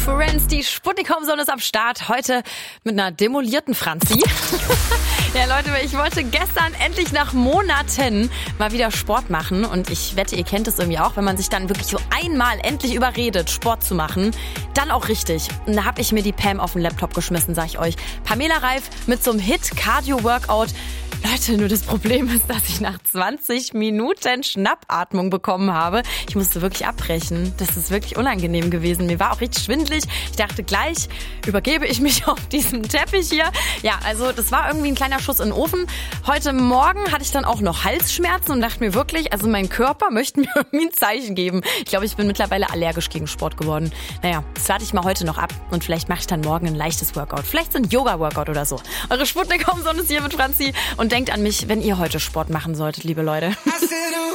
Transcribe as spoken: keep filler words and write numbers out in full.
Friends, die Sputnik-Home-Sonne ist am Start. Heute mit einer demolierten Franzi. Ja, Leute, ich wollte gestern endlich nach Monaten mal wieder Sport machen. Und ich wette, ihr kennt es irgendwie auch, wenn man sich dann wirklich so einmal endlich überredet, Sport zu machen, dann auch richtig. Und da habe ich mir die Pam auf den Laptop geschmissen, sag ich euch. Pamela Reif mit so einem Hit-Cardio-Workout. Leute, nur das Problem ist, dass ich nach zwanzig Minuten Schnappatmung bekommen habe. Ich musste wirklich abbrechen. Das ist wirklich unangenehm gewesen. Mir war auch richtig schwindelig. Ich dachte, gleich übergebe ich mich auf diesem Teppich hier. Ja, also das war irgendwie ein kleiner Schuss in den Ofen. Heute Morgen hatte ich dann auch noch Halsschmerzen und dachte mir wirklich, also mein Körper möchte mir irgendwie ein Zeichen geben. Ich glaube, ich bin mittlerweile allergisch gegen Sport geworden. Naja, das warte ich mal heute noch ab und vielleicht mache ich dann morgen ein leichtes Workout. Vielleicht so ein Yoga-Workout oder so. Eure Sputnik-Home-Sonne ist hier mit Franzi und denkt an mich, wenn ihr heute Sport machen solltet, liebe Leute.